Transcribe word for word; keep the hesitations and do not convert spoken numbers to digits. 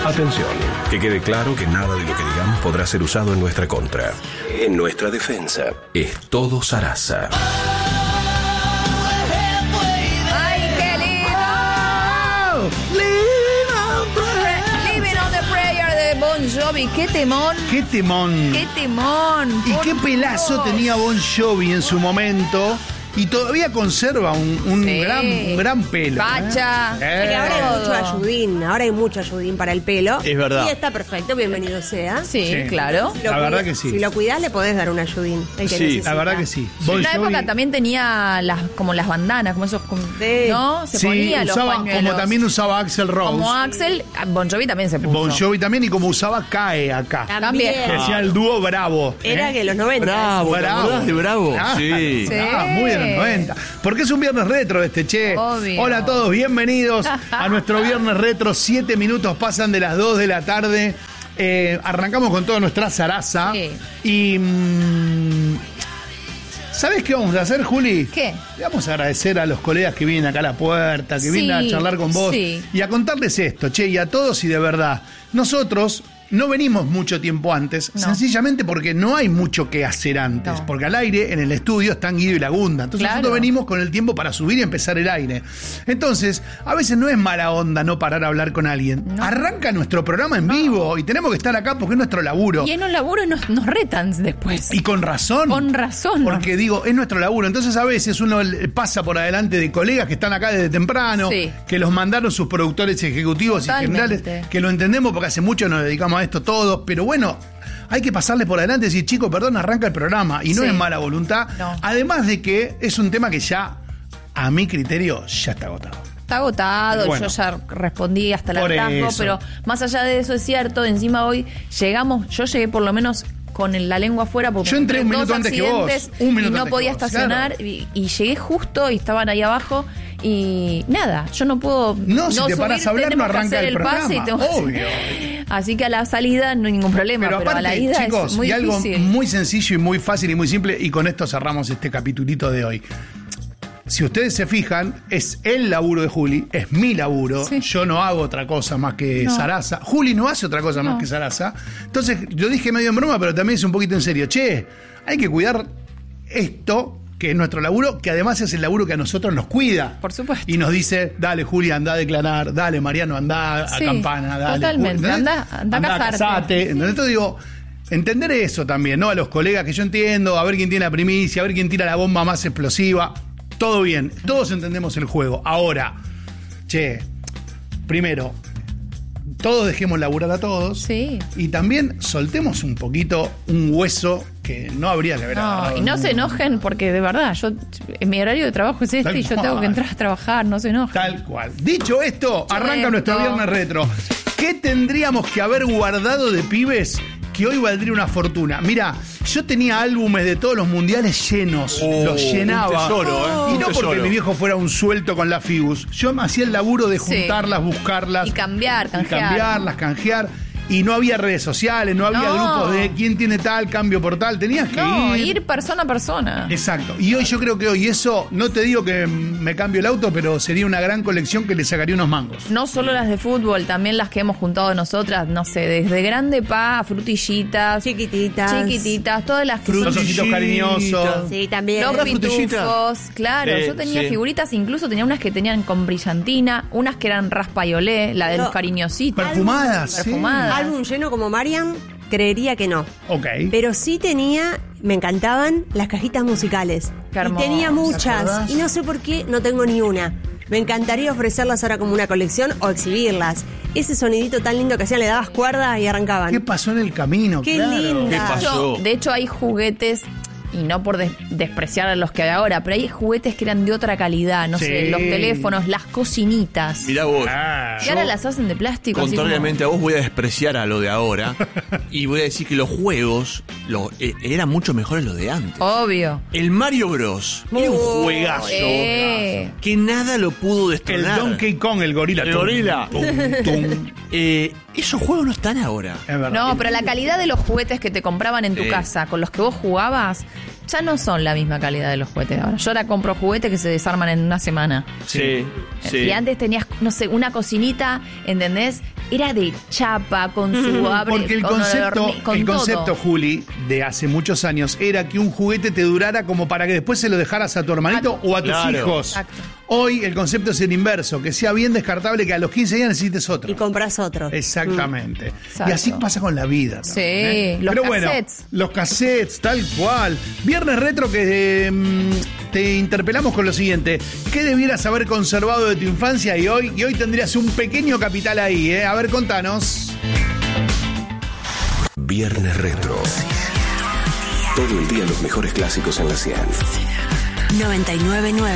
Atención, que quede claro que nada de lo que digamos podrá ser usado en nuestra contra. En nuestra defensa, es todo Sarasa. ¡Ay, qué lindo! Living on the Prayer de Bon Jovi. ¡Qué temón! ¡Qué temón! ¡Qué temón! Y qué pelazo Dios. tenía Bon Jovi en su momento. Y todavía conserva un, un, Sí. gran, un gran pelo. Facha. ¿eh? Que ahora hay Todo. mucho ayudín, ahora hay mucho ayudín para el pelo. Es verdad. Y está perfecto, bienvenido sea. Sí, Sí. claro. Si lo La verdad cuida- que sí. Si lo cuidás, le podés dar un ayudín. El que Sí, necesita. La verdad que sí. En Bon una Jovi- época también tenía las como las bandanas, como esos, como- Sí. ¿no? Se sí, ponía los usaba, pañuelos. como también usaba Axl Rose. Como Axel, Bon Jovi también se puso. Bon Jovi también, y como usaba Cae acá. También. Que hacía el dúo Bravo. Era ¿eh? que los noventa. Bravo, ¿te Bravo. acordás de Bravo? Ah, Sí. Sí. ah, muy de los noventa. Porque es un viernes retro este, che. Obvio. Hola a todos, bienvenidos a nuestro viernes retro. Siete minutos pasan de las dos de la tarde. Eh, arrancamos con toda nuestra zaraza. Sí. Y... mm, ¿sabés qué vamos a hacer, Juli? ¿Qué? Le vamos a agradecer a los colegas que vienen acá a la puerta, que Sí, vienen a charlar con vos. sí. Y a contarles esto, che, y a todos y de verdad. Nosotros no venimos mucho tiempo antes, No. sencillamente porque no hay mucho que hacer antes. No. Porque al aire, en el estudio, están Guido y Lagunda. Entonces Claro. nosotros venimos con el tiempo para subir y empezar el aire. Entonces, a veces no es mala onda no parar a hablar con alguien. No. Arranca nuestro programa en vivo y tenemos que estar acá porque es nuestro laburo. Y en un laburo nos, nos retan después. Y con razón. Con razón. Porque digo, es nuestro laburo. Entonces a veces uno le pasa por adelante de colegas que están acá desde temprano, Sí. que los mandaron sus productores ejecutivos Totalmente. y generales, que lo entendemos porque hace mucho nos dedicamos a esto todos, pero bueno, hay que pasarles por adelante y decir, chicos, perdón, arranca el programa. Y no Sí. es mala voluntad. No. Además de que es un tema que ya, a mi criterio, ya está agotado. Está agotado, Bueno. yo ya respondí hasta el Por hartazgo, eso. pero más allá de eso es cierto, encima hoy llegamos, yo llegué por lo menos con el- la lengua afuera porque Yo entré un dos minuto antes que vos, accidentes un minuto y no antes podía que vos, estacionar claro. y, y llegué justo y estaban ahí abajo y nada, yo no puedo No, si te subir, parás a hablar, tenemos no que arranca hacer el pase y programa, tengo que hacer- obvio. Así que a la salida no hay ningún problema, pero, Pero a la aparte, ida chicos, es muy y algo difícil. muy sencillo y muy fácil y muy simple, y con esto cerramos este capitulito de hoy. Si ustedes se fijan, es el laburo de Juli, es mi laburo. Sí. Yo no hago otra cosa más que No. Sarasa. Juli no hace otra cosa No. más que Sarasa. Entonces, yo dije medio en broma, pero también es un poquito en serio. Che, hay que cuidar esto, que es nuestro laburo, que además es el laburo que a nosotros nos cuida. Por supuesto. Y nos dice, dale, Juli, anda a declarar, dale, Mariano, anda a Sí, Campana, dale. totalmente. ¿Entendés? Anda- anda a casarte. casate. ¿Entendés? Entonces digo, entender eso también, ¿no? A los colegas que yo entiendo, a ver quién tiene la primicia, a ver quién tira la bomba más explosiva. Todo bien, todos entendemos el juego. Ahora, che, primero, todos dejemos laburar a todos. Sí. Y también soltemos un poquito un hueso que no habría que haber No, agarrado y no se nunca. enojen porque de verdad, yo mi horario de trabajo es este Tal y yo cual. tengo que entrar a trabajar, no se enojen. Tal cual. Dicho esto, arranca esto. nuestro viernes retro. ¿Qué tendríamos que haber guardado de pibes que hoy valdría una fortuna? Mira, yo tenía álbumes de todos los mundiales llenos, Oh, los llenaba. un tesoro, ¿eh? Y Un no porque tesoro. mi viejo fuera un suelto con la Figus. Yo me hacía el laburo de Sí. juntarlas, buscarlas. Y cambiar, Y canjear. cambiarlas, canjear. Y no había redes sociales, no había No. grupos de quién tiene tal, cambio por tal. Tenías que No, ir. ir persona a persona. Exacto. Y hoy yo creo que hoy eso, no te digo que me cambio el auto, pero sería una gran colección que le sacaría unos mangos. No solo las de fútbol, también las que hemos juntado nosotras, no sé, desde grande pa, frutillitas, Chiquititas. chiquititas, todas las que Los son ojitos cariñosos. Sí, también. los ¿La frutillita? pitufos, claro, Sí, yo tenía sí. figuritas, incluso tenía unas que tenían con brillantina, unas que eran raspa y olé, la de No. los cariñositos. Perfumadas. sí. Perfumadas. Álbum lleno como Marian, creería que no. Ok. Pero sí tenía, me encantaban las cajitas musicales. Qué y hermoso. tenía ¿Te muchas. acordás? Y no sé por qué no tengo ni una. Me encantaría ofrecerlas ahora como una colección o exhibirlas. Ese sonidito tan lindo que hacían, le dabas cuerda y arrancaban. ¿Qué pasó en el camino? Qué Claro. linda. ¿Qué pasó? Yo, de hecho, hay juguetes, y no por des- despreciar a los que hay ahora, pero hay juguetes que eran de otra calidad, no Sí. sé, los teléfonos, las cocinitas. Mirá vos. Ah. Y ahora las hacen de plástico. así Contrariamente a vos, voy a despreciar a lo de ahora y voy a decir que los juegos lo- eh, eran mucho mejores los de antes. como- Obvio. El Mario Bros. Era un Oh, juegazo eh. que nada lo pudo El destronar. Donkey Kong, el gorila. El Tum, gorila. tum, tum. Eh, esos juegos no están ahora. Es verdad. No, pero la calidad de los juguetes que te compraban en tu Sí. casa, con los que vos jugabas, ya no son la misma calidad de los juguetes de ahora. Yo ahora compro juguetes que se desarman en una semana. Sí, sí. Y antes tenías, no sé, una cocinita, ¿entendés? era de chapa, con su abre, Porque el con concepto, horni- con el todo. concepto, Juli, de hace muchos años, era que un juguete te durara como para que después se lo dejaras a tu hermanito o a tus Claro. hijos. Exacto. Hoy el concepto es el inverso, que sea bien descartable que a los quince años necesites otro. Y compras otro. Exactamente. Exacto. Y así pasa con la vida. Sí, también, ¿eh? los Pero bueno, cassettes. los cassettes, tal cual. Viernes retro que eh, mm, te interpelamos con lo siguiente. ¿Qué debieras haber conservado de tu infancia y hoy? Y hoy tendrías un pequeño capital ahí, ¿eh? A ver, contanos. Viernes Retro. Todo el día los mejores clásicos en la cien. noventa y nueve punto nueve